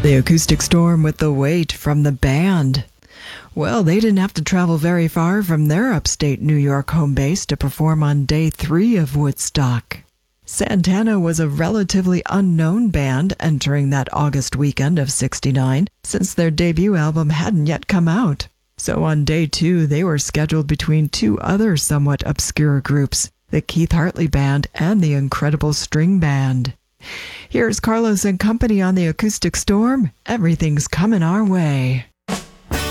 The Acoustic Storm with the weight from the band. Well, they didn't have to travel very far from their upstate New York home base to perform on day 3 of Woodstock. Santana was a relatively unknown band entering that August weekend of '69, since their debut album hadn't yet come out. So on day 2, they were scheduled between 2 other somewhat obscure groups, the Keith Hartley Band and the Incredible String Band. Here's Carlos and company on the Acoustic Storm. Everything's coming our way.